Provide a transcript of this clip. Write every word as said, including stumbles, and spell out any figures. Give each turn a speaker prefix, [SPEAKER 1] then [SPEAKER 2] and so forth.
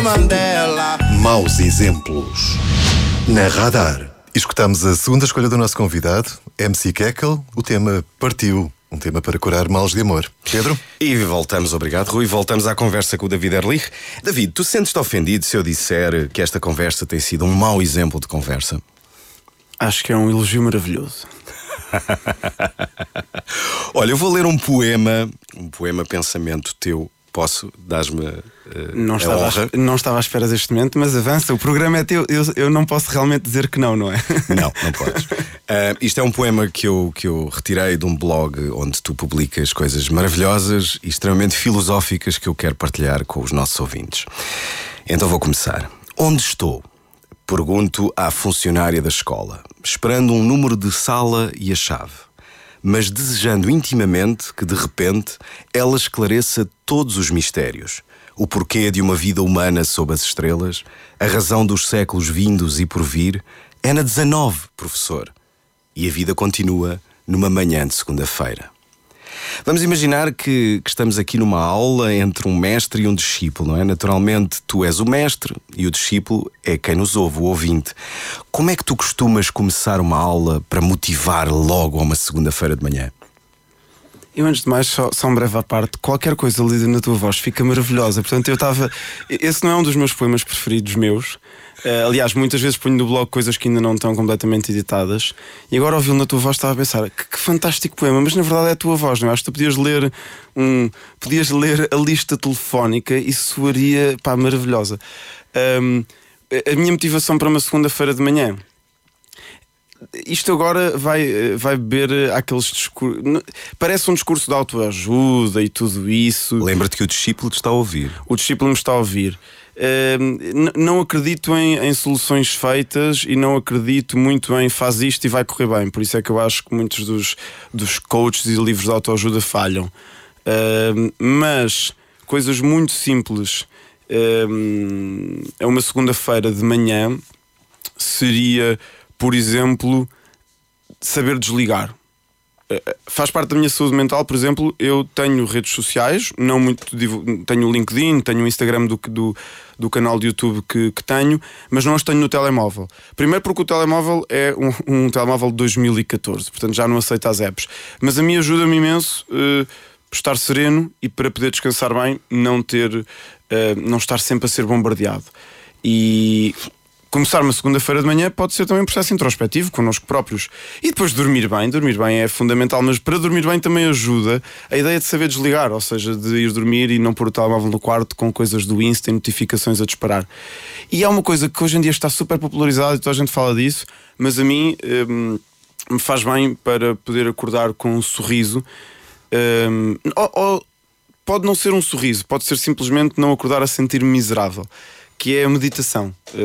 [SPEAKER 1] Mandela.
[SPEAKER 2] Maus exemplos. Na Radar, escutamos a segunda escolha do nosso convidado, M C Kekel, o tema Partiu. Um tema para curar males de amor. Pedro?
[SPEAKER 3] E voltamos, obrigado, Rui. Voltamos à conversa com o David Erlich. David, tu sentes-te ofendido se eu disser que esta conversa tem sido um mau exemplo de conversa?
[SPEAKER 4] Acho que é um elogio maravilhoso.
[SPEAKER 3] Olha, eu vou ler um poema, um poema pensamento teu. Posso? Dás-me uh,
[SPEAKER 4] não
[SPEAKER 3] a
[SPEAKER 4] estava
[SPEAKER 3] honra?
[SPEAKER 4] À, não estava à espera deste momento, mas avança. O programa é teu. Eu, eu não posso realmente dizer que não, não é?
[SPEAKER 3] Não, não podes. Uh, isto é um poema que eu, que eu retirei de um blog onde tu publicas coisas maravilhosas e extremamente filosóficas que eu quero partilhar com os nossos ouvintes. Então vou começar. Onde estou? Pergunto à funcionária da escola, esperando um número de sala e a chave, mas desejando intimamente que, de repente, ela esclareça todos os mistérios. O porquê de uma vida humana sob as estrelas, a razão dos séculos vindos e por vir. É na dezanove, professor. E a vida continua numa manhã de segunda-feira. Vamos imaginar que, que estamos aqui numa aula entre um mestre e um discípulo, não é? Naturalmente, tu és o mestre e o discípulo é quem nos ouve, o ouvinte. Como é que tu costumas começar uma aula para motivar logo a uma segunda-feira de manhã?
[SPEAKER 4] Eu, antes de mais, só, só um breve à parte, qualquer coisa lida na tua voz fica maravilhosa. Portanto, eu estava... Esse não é um dos meus poemas preferidos meus. Uh, aliás, muitas vezes ponho no blog coisas que ainda não estão completamente editadas. E agora, ouvi-lo na tua voz, estava a pensar que, que fantástico poema, mas na verdade é a tua voz, não é? Acho que tu podias ler um, podias ler a lista telefónica e soaria, pá, maravilhosa. Um, a minha motivação para uma segunda-feira de manhã, isto agora vai, vai beber aqueles discursos. Parece um discurso de autoajuda e tudo isso.
[SPEAKER 3] Lembra-te que o discípulo te está a ouvir.
[SPEAKER 4] O discípulo me está a ouvir. Uh, não acredito em, em soluções feitas e não acredito muito em faz isto e vai correr bem. Por isso é que eu acho que muitos dos, dos coaches e livros de autoajuda falham. Uh, mas coisas muito simples. Uh, é uma segunda-feira de manhã seria, por exemplo, saber desligar. Faz parte da minha saúde mental, por exemplo, eu tenho redes sociais, não muito, tenho o LinkedIn, tenho o Instagram do, do, do canal de YouTube que, que tenho, mas não as tenho no telemóvel. Primeiro porque o telemóvel é um, um telemóvel de dois mil e catorze, portanto já não aceita as apps. Mas a mim ajuda-me imenso uh, estar sereno e para poder descansar bem, não ter, uh, não estar sempre a ser bombardeado. E... começar uma segunda-feira de manhã pode ser também um processo introspectivo connosco próprios. E depois dormir bem. Dormir bem é fundamental, mas para dormir bem também ajuda a ideia de saber desligar, ou seja, de ir dormir e não pôr o telemóvel no quarto com coisas do Insta e notificações a disparar. E há uma coisa que hoje em dia está super popularizada e toda a gente fala disso, mas a mim hum, me faz bem para poder acordar com um sorriso. Hum, ou, ou pode não ser um sorriso, pode ser simplesmente não acordar a sentir-me miserável, que é a meditação.